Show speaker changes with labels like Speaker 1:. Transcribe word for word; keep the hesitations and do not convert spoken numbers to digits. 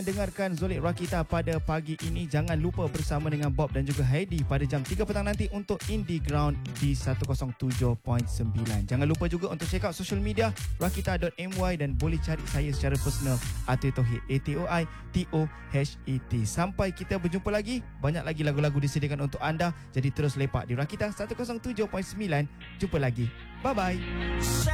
Speaker 1: Dengarkan Zolik Rakita pada pagi ini. Jangan lupa bersama dengan Bob dan juga Heidi pada jam tiga petang nanti untuk Indie Ground di seratus tujuh perpuluhan sembilan. Jangan lupa juga untuk check out social media rakita dot my dan boleh cari saya secara personal Atoy Tauhid, A T O I T O H E T. Sampai kita berjumpa lagi, banyak lagi lagu-lagu disediakan untuk anda, jadi terus lepak di Rakita seratus tujuh perpuluhan sembilan. Jumpa lagi. Bye bye.